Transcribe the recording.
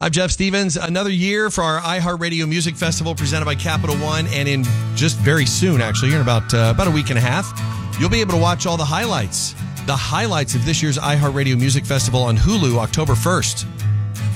I'm Jeff Stevens. Another year for our iHeartRadio Music Festival presented by Capital One. And in just very soon, actually, in about a week and a half, you'll be able to watch all the highlights. The highlights of this year's iHeartRadio Music Festival on Hulu October 1st.